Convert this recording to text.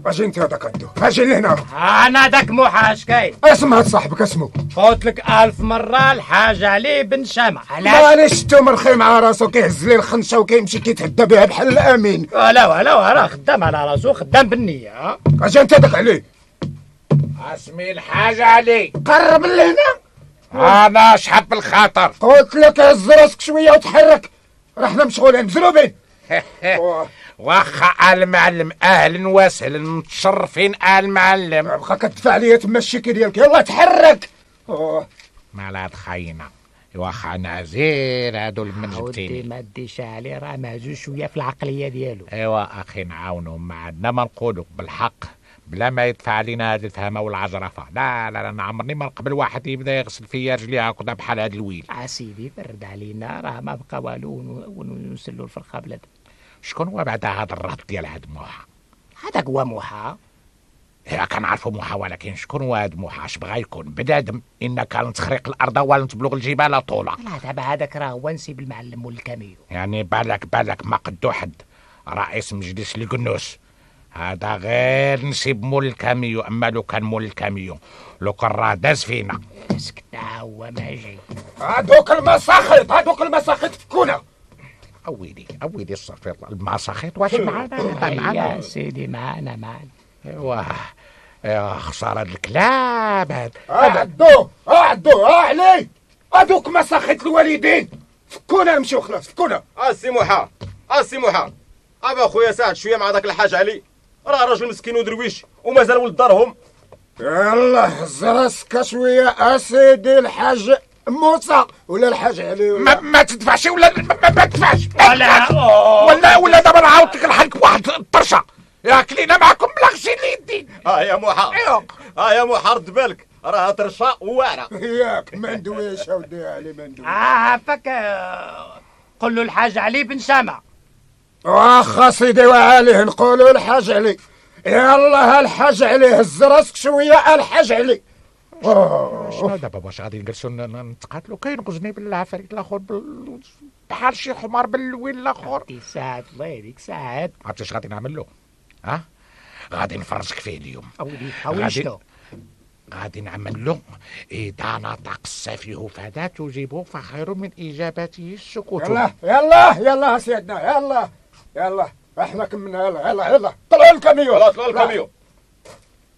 اجي انت هذاك عندو، اجي لهنا. انا داك موحى اش كاين؟ اسم هاد صاحبك اسمو؟ قلت لك 1000 مرة الحاج علي بن شامة. علاش شتو مرخي مع راسو كيهز لي الخنشه وكيمشي كيتهدى بها بحال الامين؟ لا راه خدام على راسو، خدام بالنية. اجي انت داك عليه. اسمي الحاج علي. قرب لهنا. انا شحب الخاطر. قلت لك هز راسك شويه وتحرك، راه حنا مشغولين مزروبين. واخا المعلم، اهلا وسهلا، متشرفين المعلم. بقى كتدفع عليا تما الشيكي ديالك، يلا تحرك. مال هاد خاينه واخا نازير هادو المنجبتيني. ما ديش عليه، راه مهزوز شويه في العقليه ديالو. ايوا اخي نعاونو، ما عندنا ما نقولوا بالحق بلا ما يدفع علينا هاد الفهمه والعجرفه. لا انا عمرني ما نقبل واحد يبدا يغسل فيا رجلي هكذا بحال هاد الويل. سيدي برد علينا، راه ما بقى والو ونسلو الفرخه بلاد. شكون هو بعدا هذا الربط ديال هاد موحى؟ هذاك هو موحى. هي كنعرفو موحى، ولكن شكون هو هاد موحى؟ اش بغا يكون؟ بنادم ان كان تخرق الارض ولا تبلغ الجبال طولا. لا دابا هذاك راه هو نسيب المعلم مول الكاميو. يعني بالك ما قدو حد رئيس مجلس القنوس، هذا غير نسيب مول الكاميو. اما لو كان مول الكاميو لو كان راه داز فينا. اسكت، هو ما جاي. هادوك المساخط فكونا. اويلي الصفير المساخيط واش معانا؟ يا سيدي معانا. ايوا خسارة الكلاب هاد. عدو علي، هادوك مساخط الوالدين فكونا، نمشيو خلاص فكونا. سي موحى ابا خويا ساعد شويه مع داك الحاج علي، راه راجل مسكين ودرويش ومازال ولد دارهم. يلا هز راسك شويه اسيدي الحاج موسى ولا الحاج علي ما تدفعش ولا ما تدفعش ولا دابا نعاود لك نحرك واحد الطرشه يا كلينا معكم بلا غسيل اليدين. يا موحى رد بالك، راه طرشه واعره. ياك ما ندويش اودي علي ما ندويش. عافاك. قل له الحاج علي بن شامة. واخا سيدي وعليه نقولوا الحاج علي. يلا الحاج علي هز راسك شويه الحاج علي. شنو دابا واش غادي نجلسوا نتقاتلوا؟ كينقزني بالعفاريت الاخر بحال شي حمار بالويل الاخر. ساعات الله يهديك ساعات. عرفتي اش غادي نعمل له؟ غادي نفرجك فيه اليوم. حاول شنو؟ غادي نعمل له إذا نطق السفيه فلا تجيبه فخير من إجابته السكوت. يلا سيدنا، يلا احنا كملنا. يلا طلعوا الكاميو.